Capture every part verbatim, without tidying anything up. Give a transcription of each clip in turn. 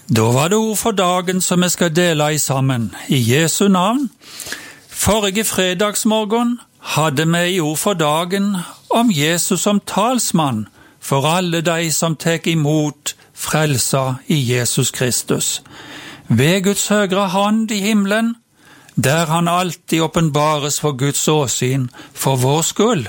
Da var det ord for dagen som vi skal dele i sammen, i Jesu navn. Forrige fredagsmorgen hadde vi i ord for dagen om Jesus som talsmann for alle de som tek imot frelsa i Jesus Kristus. Ved Guds høyre hånd i himmelen, der han alltid åpenbares for Guds åsyn for vår skyld.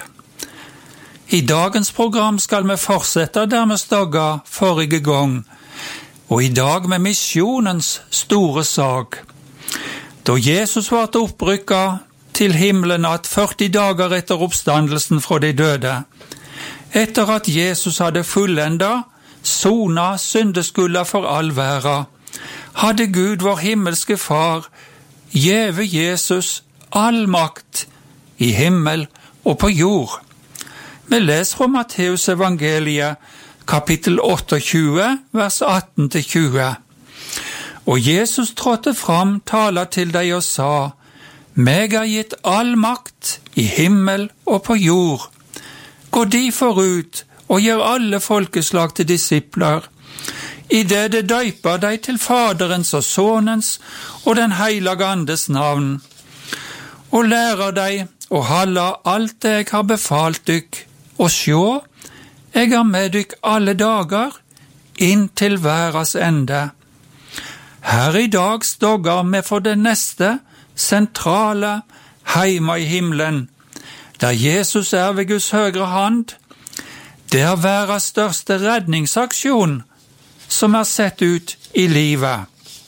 I dagens program skal vi fortsette der vi stogga forrige gang, og i dag med misjonens store sak. Da Jesus var opprykka til himmelen at førti dager etter oppstandelsen fra de døde, etter at Jesus hadde fullenda, sona syndeskulda for all verda, hadde Gud vår himmelske far gjeve Jesus all makt i himmel og på jord. Vi leser fra Matteus evangeliet, kapittel tjueåtte, vers atten til tjue. Og Jesus trådte fram, tala til deg og sa, «Meg er gitt all makt i himmel og på jord. Gå derfor ut og gjør alle folkeslag til disipler, i det det døyper deg til Faderens og Sonens og den heilige Andes navn, og lærer deg å halde alt det jeg har befalt dykk, og sjå, jeg er med dykk alle dager, inn til verdas ende.» Her i dag stogger vi for det neste sentrale heima i himmelen, der Jesus er ved Guds høyre hand. Det er verdas største redningsaksjon som er sett ut i livet.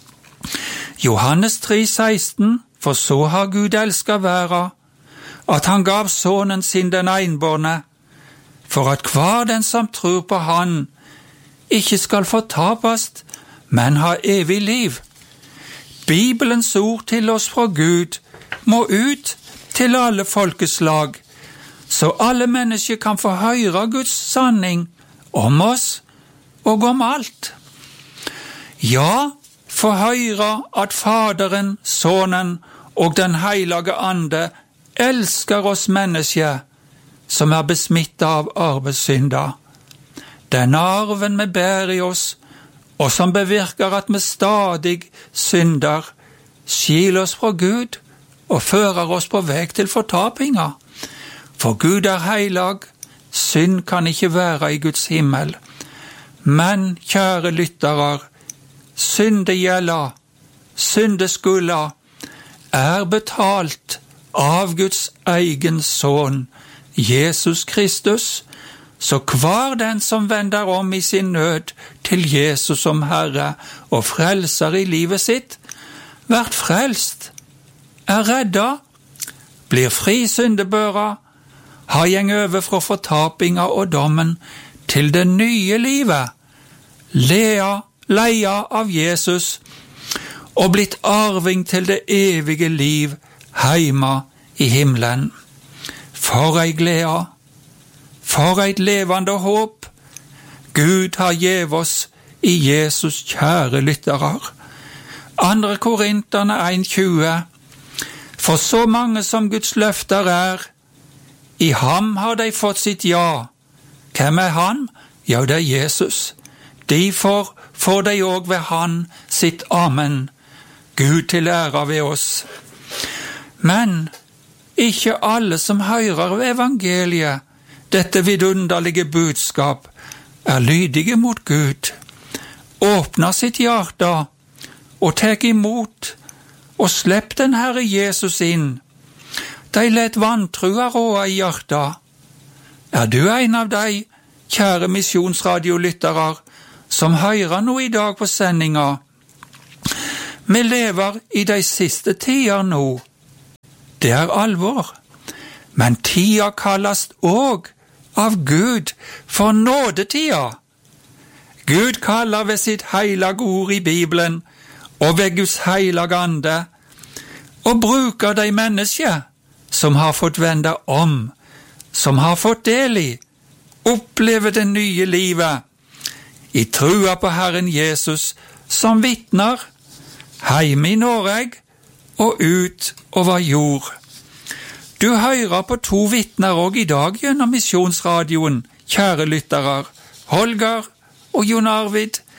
Johannes tre seksten, for så har Gud elsket verda, at han gav sonen sin den einbårne, for at hver den som tror på han, ikke skal fortapast, men ha evig liv. Bibelens ord til oss fra Gud må ut til alle folkeslag, så alle mennesker kan få høre Guds sanning om oss og om alt. Ja, få høre at Faderen, Sonen og den heilige Ande elsker oss mennesker som er besmittet av arvesynda. Den arven vi bærer i oss, og som bevirker at vi stadig synder, skil oss fra Gud og fører oss på vei til fortapinga. For Gud er heilag, synd kan ikke være i Guds himmel. Men, kjære lyttere, syndegjelda, syndeskulda, er betalt av Guds egen son, Jesus Kristus, så hver den som vender om i sin nød til Jesus som Herre og frelser i livet sitt, vært frelst, er redda, blir fri syndebøra, har gjeng over fra fortapinga og dommen til det nye livet, lea, leia av Jesus, og blitt arving til det evige liv heima i himmelen. For ei glede, for eit levande håp, Gud har gjev oss i Jesus, kjære lytterar. Andre Korinterne en tjue, for så mange som Guds løfter er, i ham har de fått sitt ja. Hvem er han? Ja, det er Jesus. Derfor får de òg ved han sitt amen. Gud til ære ved oss. Men ikke alle som hører evangeliet, dette vidunderlige budskap, er lydige mot Gud, åpner sitt hjerte og tek imot og slepp den Herre Jesus inn. De let vantrua råa i hjertet. Er du en av de, kjære misjonsradiolyttere, som hører noe i dag på sendinga? Vi lever i de siste tider nå. Det er alvor. Men tida kallast òg av Gud for nådetida. Gud kaller ved sitt heilag ord i Bibelen og ved Guds heilag ande og bruker de mennesker som har fått vende om, som har fått del i, oppleve det nye livet, i trua på Herren Jesus, som vittner, heim i Noreg og ut over jord. Du hører på to vittner også i dag gjennom misjonsradioen, kjære lytterer, Holger og Jon Arvid.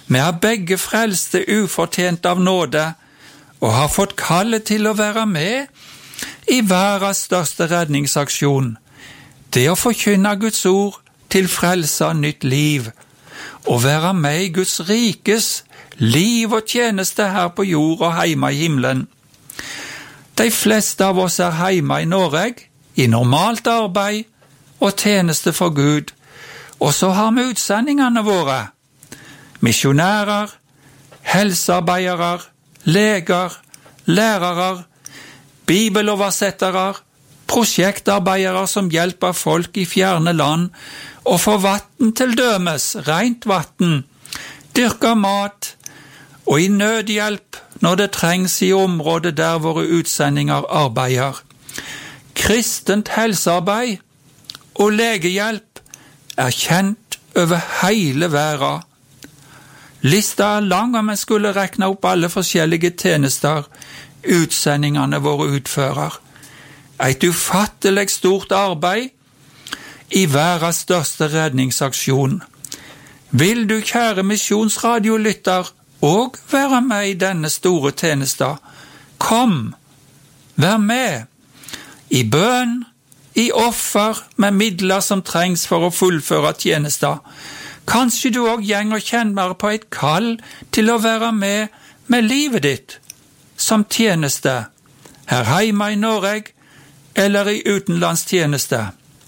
Vi har begge frelste ufortjent av nåde, og har fått kallet til å være med i verdens største redningsaksjon, det å forkynne Guds ord til frelse av nytt liv, og være med i Guds rikes liv og tjeneste her på jord og heima i himmelen. De fleste av oss er heima i Norge, i normalt arbeid og tjeneste for Gud, og så har vi utsendingene våre. Misjonærer, helsearbeidere, leger, lærere, bibeloversettere, prosjektarbeidere som hjelper folk i fjerne land, og får vatten til dømes, rent vatten, dyrker mat, og i nødhjelp når det trengs i området der våre utsendinger arbeider. Kristent helsearbeid og legehjelp er kjent over hele verden. Lista er lang om en skulle rekne opp alle forskjellige tjenester utsendingene våre utfører. Et ufattelig stort arbeid i verdens største redningsaksjon. Vil du, kjære misjonsradiolytter, og være med i denne store tjeneste? Kom, vær med. I bønn, i offer med midler som trengs for å fullføre tjenester. Kanskje du også gjeng og kjenner på et kall til å være med med livet ditt som tjeneste, her heima i Norge eller i utenlandstjeneste.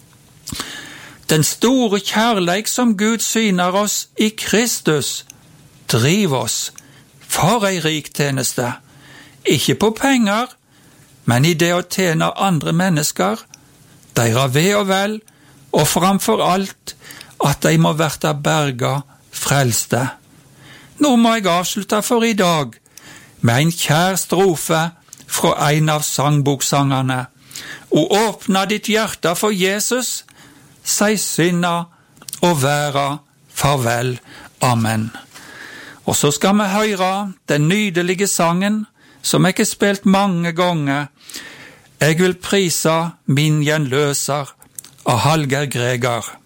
Den store kjærleik som Gud syner oss i Kristus, driv oss for ei rik tjeneste, ikke på penger, men i det å tjene andre mennesker, deira ve og vel, og framfor alt at de må verta berga frelste. Nå må jeg avslutte for i dag med en kjær strofe fra en av sangboksangerne. Og åpna ditt hjerte for Jesus, sei synda og væra farvel. Amen. Og så skal vi høre den nydelige sangen som jeg har spilt mange ganger. Jeg vil prisa min gjenløser av Hallgeir Gregar.